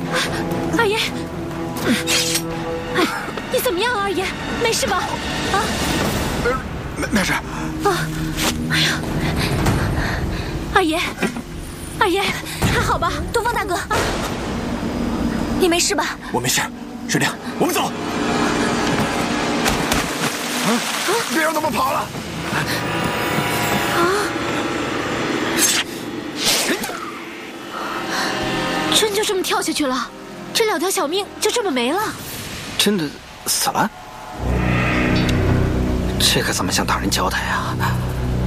二爷，你怎么样，二爷？没事吧？啊？ 没事。 啊！哎呀，二爷，二爷还好吧？东方大哥，你没事吧？ 我没事。水灵，我们走。别让他们跑了！ 真就这么跳下去了？这2条小命就这么没了？ 真的死了？这可怎么向大人交代啊？